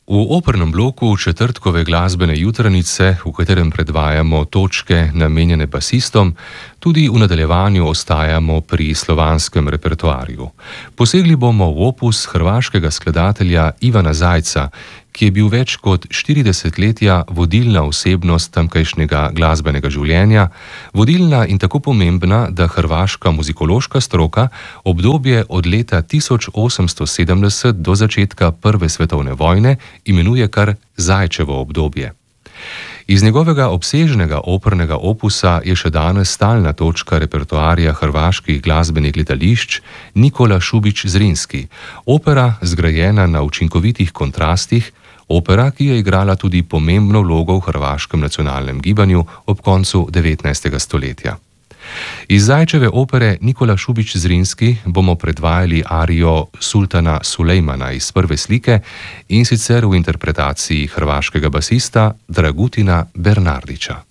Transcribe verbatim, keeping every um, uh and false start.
V opernem bloku četrtkove glasbene jutranice, v katerem predvajamo točke namenjene basistom, tudi v nadaljevanju ostajamo pri slovanskem repertoarju. Posegli bomo v opus hrvaškega skladatelja Ivana Zajca, ki je bil več kot štiri desetletja vodilna osebnost tamkajšnjega glasbenega življenja, vodilna in tako pomembna, da hrvaška muzikološka stroka obdobje od leta tisoč osemsto sedemdeset do začetka prve svetovne vojne imenuje kar Zajčevo obdobje. Iz njegovega obsežnega opernega opusa je še danes stalna točka repertoarja hrvaških glasbenih gledališč Nikola Šubić Zrinski, opera zgrajena na učinkovitih kontrastih, opera, ki je igrala tudi pomembno vlogo v hrvaškem nacionalnem gibanju ob koncu devetnajstega stoletja. Iz Zajčeve opere Nikola Šubić Zrinski bomo predvajali arijo Sultana Sulejmana iz prve slike, in sicer v interpretaciji hrvaškega basista Dragutina Bernardića.